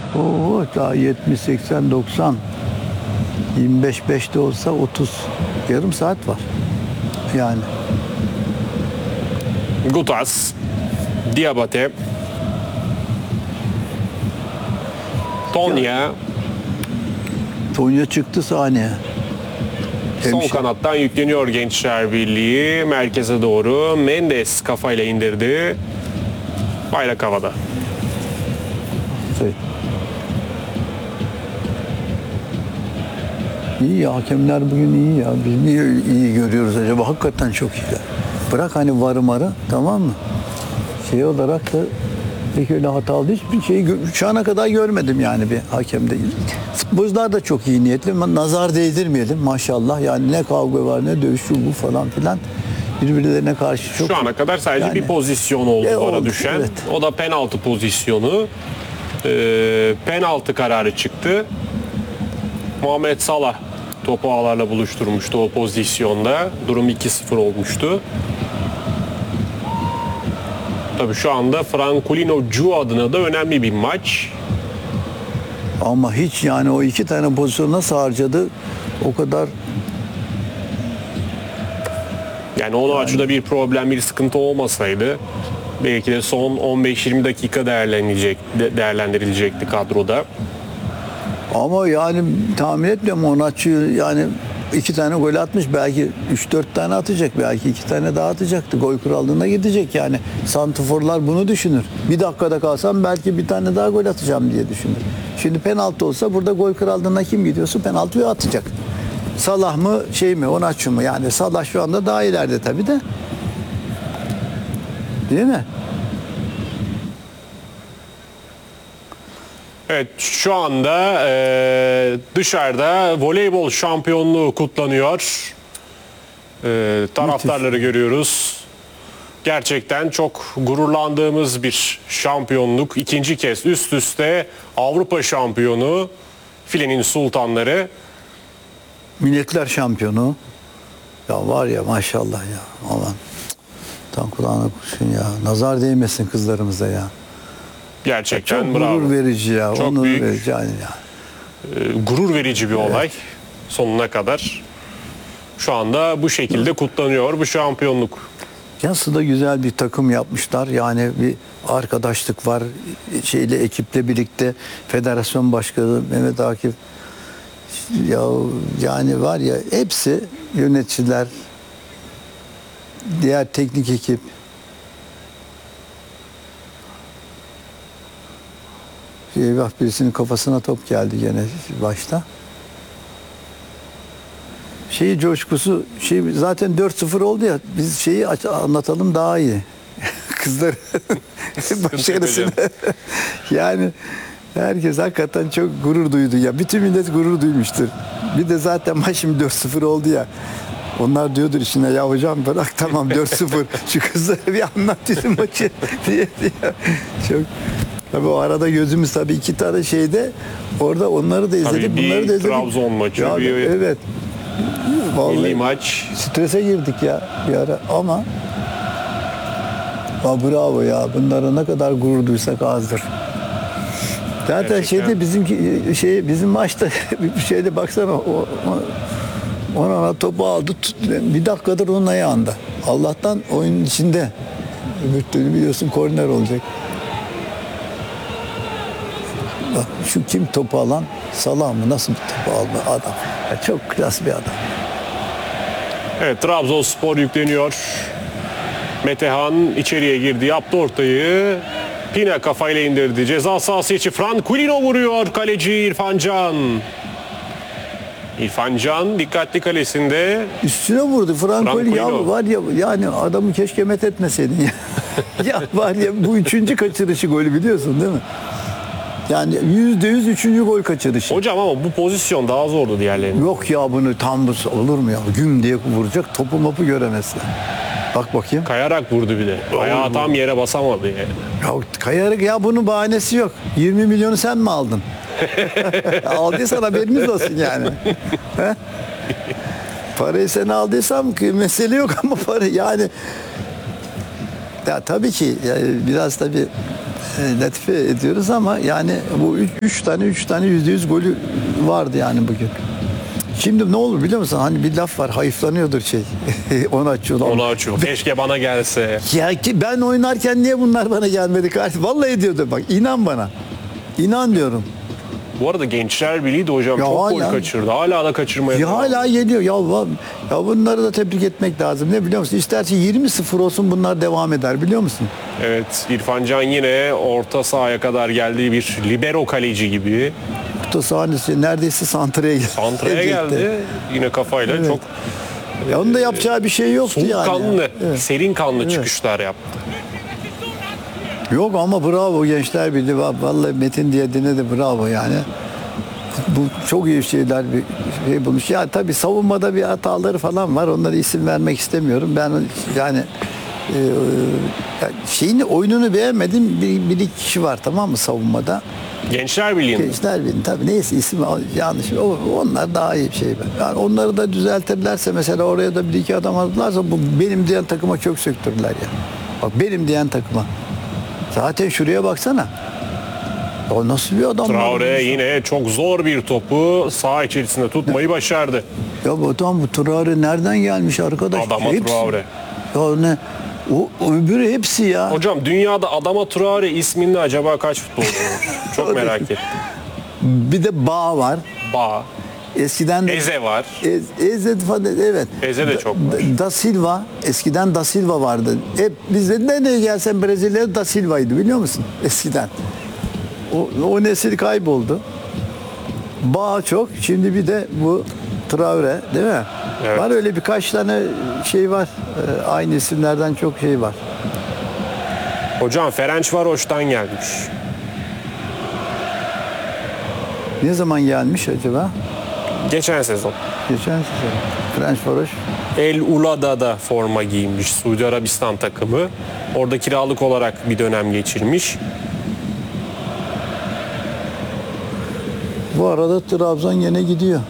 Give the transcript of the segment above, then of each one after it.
Oo, daha 70, 80, 90, 25, 5 de olsa 30. Yarım saat var. Yani. Gutas, Diabate, Tonya, Tonya çıktı sahneye. son kanattan yükleniyor Gençler Birliği. Merkeze doğru Mendes kafayla indirdi. Bayrak havada. Şey. İyi ya, hakemler bugün iyi ya. Biz niye iyi görüyoruz acaba? Hakikaten çok iyiler. Bırak hani varı marı, tamam mı? Şey olarak da pek öyle hatalı hiçbir şeyi şu ana kadar görmedim yani bir hakemde. Futbolcular da çok iyi niyetli. Nazar değdirmeyelim maşallah. Yani ne kavga var ne dövüş bu falan filan. Birbirlerine karşı çok... Şu ana kadar sadece yani, bir pozisyon oldu bana oldu, düşen. evet. O da penaltı pozisyonu. Penaltı kararı çıktı. Muhammed Salah topu ağlarla buluşturmuştu o pozisyonda. Durum 2-0 olmuştu. Tabii şu anda Francolino Cu adına da önemli bir maç. Ama hiç yani o iki tane pozisyonu nasıl harcadı o kadar... Yani o açıda bir problem, bir sıkıntı olmasaydı belki de son 15-20 dakika değerlendirilecekti kadroda. Ama yani tahmin etmiyorum Onatçı yani 2 tane gol atmış, belki 3-4 tane atacak, belki 2 tane daha atacaktı. Gol krallığına gidecek yani. Santrforlar bunu düşünür. Bir dakikada kalsam belki bir tane daha gol atacağım diye düşünür. Şimdi penaltı olsa burada gol krallığına kim gidiyorsa penaltıyı atacak. Salah mı şey mi Onatçı mı? Yani Salah şu anda daha ileride tabii de. Değil mi? Evet, şu anda dışarıda voleybol şampiyonluğu kutlanıyor. Taraftarları görüyoruz. Gerçekten çok gururlandığımız bir şampiyonluk. İkinci kez üst üste Avrupa şampiyonu filenin sultanları. Milletler şampiyonu. Ya var ya maşallah ya. Aman. Tam kulağına kurşun ya. Nazar değmesin kızlarımıza ya. Gerçekten çok bravo. gurur verici ya. Çok onur büyük, verici yani ya. Gurur verici bir olay sonuna kadar. Şu anda bu şekilde kutlanıyor bu şampiyonluk. Nasıl da güzel bir takım yapmışlar. Yani bir arkadaşlık var. Şeyle ekiple birlikte federasyon başkanı Mehmet Akif ya yani var ya hepsi yöneticiler, diğer teknik ekip. Bak birisinin kafasına top geldi gene başta. Coşkusu zaten 4-0 oldu ya, biz anlatalım daha iyi. Kızlar başarısını. Yani herkes hakikaten çok gurur duydu ya. Bütün millet gurur duymuştur. Bir de zaten maç şimdi 4-0 oldu ya. Onlar diyordur içine ya hocam bırak tamam 4-0 şu kızlara bir anlat bizim maçı diye. Çok tabii o arada gözümüz tabii 2 tane şeyde orada onları da izledik, bunları da izledik. Trabzon maçı, ya, bir evet. Vallahi milli maç. strese girdik ya bir ara ama bravo ya, bunlara ne kadar gurur duysak azdır. Zaten Gerçekten. bizim maçta bir şeyde baksana ona topu aldı bir dakikadır onun ayağında. Allah'tan oyunun içinde. Öbür türlü biliyorsun korner olacak. Bak şu kim topu alan? Salah mı? Nasıl bir topu aldı adam? Ya çok klas bir adam. Evet, Trabzonspor yükleniyor. Metehan içeriye girdi, yaptı ortayı. Pina kafayla indirdi. Ceza sahası içi Francolino vuruyor. Kaleci İrfan Can. İrfan Can dikkatli kalesinde. Üstüne vurdu Francolino. Ya Francolino. var ya yani adamı keşke met etmeseydin ya. Ya var ya bu 3. kaçırışı golü biliyorsun değil mi? Yani %100 3. gol kaçırışı. Hocam ama bu pozisyon daha zordu diğerlerinin. Yok ya bunu tam olur mu ya? Güm diye vuracak topu mopu göremezsin. Bak bakayım. Kayarak vurdu bir de. Ayağı tam yere basamadı yani. Ya kayarak ya bunun bahanesi yok. 20 milyonu sen mi aldın? Aldıysan haberiniz olsun yani. He? Parayı sen aldıysan mesele yok ama para yani ya tabii ki yani biraz tabii latife ediyoruz ama yani bu üç tane %100 golü vardı yani bugün. Şimdi ne olur biliyor musun? Hani bir laf var, hayıflanıyordur şey. Onu açıyor. Onu açıyor. Keşke bana gelse. Ya ki ben oynarken niye bunlar bana gelmedi kardeşim? Vallahi diyordum bak, inan bana. İnan diyorum. Bu arada Gençler Birliği de hocam Ya çok gol hala- kaçırdı. Hala da kaçırmaya Ya devam. hala geliyor. Ya bunları da tebrik etmek lazım. Ne biliyor musun? İsterse 20-0 olsun, bunlar devam eder biliyor musun? Evet, İrfan Can yine orta sahaya kadar geldiği bir libero kaleci gibi. Orta sahnesi neredeyse santraya geldi. Santra'ya geldi. Yine kafayla Evet. çok Ya onun da yapacağı bir şey yoktu yani. soğukkanlı, Evet. serin kanlı çıkışlar yaptı. Yok ama bravo Gençler Birliği. Vallahi Metin Diyadin'e de bravo yani. Bu çok iyi şeyler bir şey bulmuş. Ya tabii savunmada bir hataları falan var. Onlara isim vermek istemiyorum. Ben yani şeyini, oyununu beğenmedim. Bir iki kişi var, tamam mı, savunmada. Gençler Birliği'nde. Gençler Birliği tabii, neyse ismi yanlış. Onlar daha iyi bir şey. Yani onları da düzeltirlerse, mesela oraya da bir iki adam aldılarsa, bu benim diyen takıma kök söktürdüler ya. Bak, benim diyen takıma. Zaten şuraya baksana. O nasıl bir adam? Traore yine çok zor bir topu saha içerisinde tutmayı başardı. Ya bu Traore nereden gelmiş arkadaş? Adama Hepsi. Traore. Ya ne? O öbürü hepsi ya. Hocam dünyada Adama Traore isminde acaba kaç futbolcu var? Çok merak ettim. Bir de Bağ var. Ba, Eskiden de Eze var. Eze falan, evet. Eze de çok var. Da Silva. Eskiden Da Silva vardı. Hep bizde nereye gelsen Brezilya'da Da Silva'ydı, biliyor musun? Eskiden. O nesil kayboldu. Bağ çok. Şimdi bir de bu Traore, değil mi? Evet. Var öyle birkaç tane şey var. Aynı isimlerden çok şey var. Hocam Ferencvaros'tan gelmiş. Ne zaman gelmiş acaba? Geçen sezon. Geçen sezon. Ferencvaros. El Ulada'da forma giymiş. Suudi Arabistan takımı. Orada kiralık olarak bir dönem geçirmiş. Bu arada Trabzon yine gidiyor.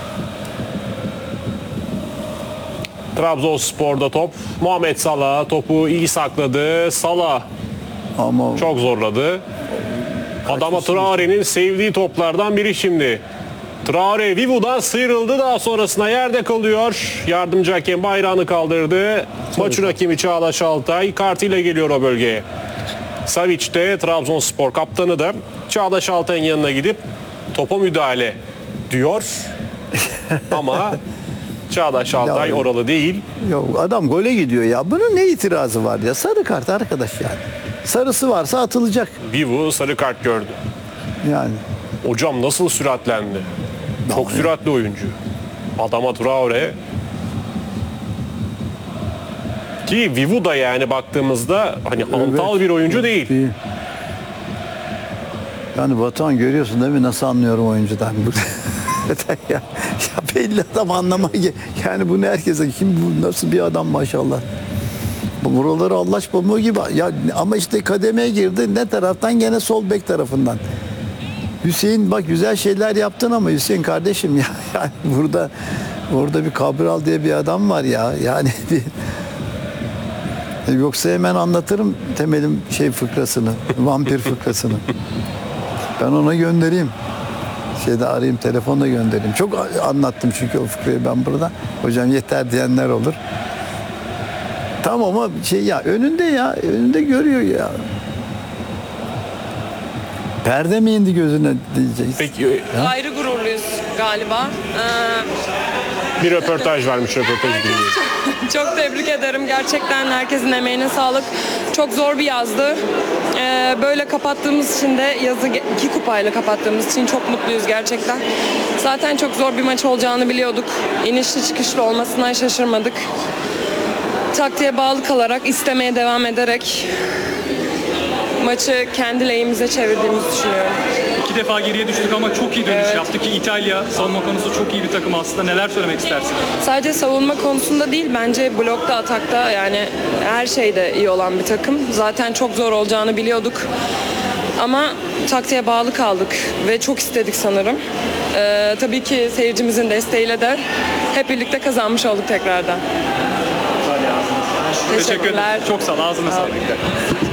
Trabzonspor'da top. Muhammed Salah topu iyi sakladı. Salah Ama çok zorladı. Adama Traore'nin sevdiği toplardan biri şimdi. Traore Vivu'dan sıyrıldı, daha sonrasında yerde kalıyor. Yardımcı hakem bayrağını kaldırdı. Maçın hakemi Çağdaş Altay kartıyla geliyor o bölgeye. Savic de Trabzonspor kaptanı da Çağdaş Altay'ın yanına gidip topa müdahale diyor. Ama Çağdaş Altay Ya- oralı değil. ya adam gole gidiyor ya. Bunun ne itirazı var ya? Sarı kart arkadaş yani. Sarısı varsa atılacak Vivu sarı kart gördü. yani. Hocam nasıl süratlendi? Çok süratli oyuncu. Adama Traore. Ki Vivu da yani baktığımızda hani hantal bir oyuncu değil. Bir- Yani Batuhan, görüyorsun değil mi nasıl anlıyorum oyuncudan? ya belli adam yani bunu herkese, kim bu, nasıl bir adam maşallah. Bu buraları Allah pamuğu gibi ya, ama işte kademeye girdi, ne taraftan? Gene sol bek tarafından. Hüseyin, bak güzel şeyler yaptın ama Hüseyin kardeşim ya, yani orada bir Cabral diye bir adam var ya, yani yoksa hemen anlatırım Temel'in fıkrasını, vampir fıkrasını. Ben ona göndereyim. Arayayım, telefonla göndereyim. Çok anlattım çünkü o fıkrayı ben burada. Hocam yeter diyenler olur. Tamam ama önünde görüyor ya. Perde mi indi gözüne diyeceğiz. Peki Ayrı gururluyuz galiba. bir röportaj vermiş, röportajı dinleyelim. Çok tebrik ederim. Gerçekten herkesin emeğine sağlık. Çok zor bir yazdı. Böyle kapattığımız için de yazı 2 kupayla kapattığımız için çok mutluyuz gerçekten. Zaten çok zor bir maç olacağını biliyorduk. İnişli çıkışlı olmasına şaşırmadık. Taktiğe bağlı kalarak, istemeye devam ederek maçı kendi lehimize çevirdiğimizi düşünüyorum. 2 defa geriye düştük ama çok iyi dönüş yaptı ki İtalya savunma konusu çok iyi bir takım aslında. Neler söylemek istersin? Sadece savunma konusunda değil, bence blokta, atakta, yani her şeyde iyi olan bir takım. Zaten çok zor olacağını biliyorduk. Ama taktiğe bağlı kaldık ve çok istedik sanırım. Tabii ki seyircimizin desteğiyle de hep birlikte kazanmış olduk tekrardan. Teşekkür Teşekkürler. ederim. Çok sağ ol. Ağzına sağlık.